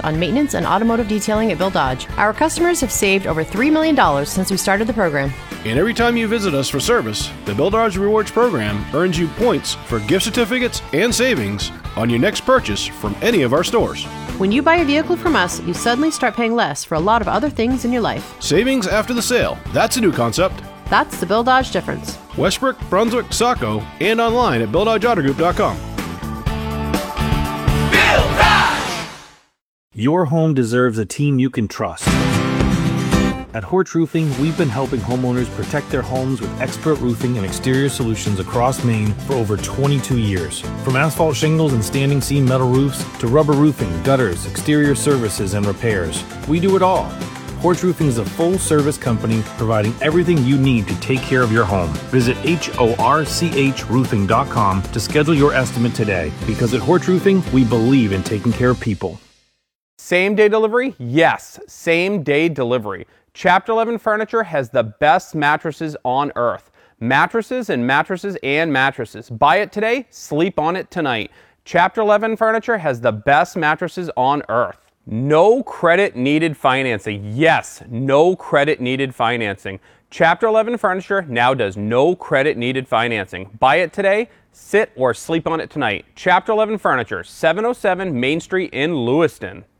on maintenance and automotive detailing at Bill Dodge. Our customers have saved over $3 million since we started the program. And every time you visit us for service, the Bill Dodge Rewards program earns you points for gift certificates and savings on your next purchase from any of our stores. When you buy a vehicle from us, you suddenly start paying less for a lot of other things in your life. Savings after the sale. That's a new concept. That's the Bill Dodge difference. Westbrook, Brunswick, Saco, and online at BillDodgeAutoGroup.com. Bill Dodge! Your home deserves a team you can trust. At Horch Roofing, we've been helping homeowners protect their homes with expert roofing and exterior solutions across Maine for over 22 years. From asphalt shingles and standing seam metal roofs to rubber roofing, gutters, exterior services, and repairs, we do it all. Horch Roofing is a full-service company providing everything you need to take care of your home. Visit HORCHroofing.com to schedule your estimate today, because at Horch Roofing, we believe in taking care of people. Same-day delivery? Yes, same-day delivery. Chapter 11 Furniture has the best mattresses on earth. Mattresses and mattresses and mattresses. Buy it today, sleep on it tonight. Chapter 11 Furniture has the best mattresses on earth. No credit needed financing. Yes, no credit needed financing. Chapter 11 Furniture now does no credit needed financing. Buy it today, sit or sleep on it tonight. Chapter 11 Furniture, 707 Main Street in Lewiston.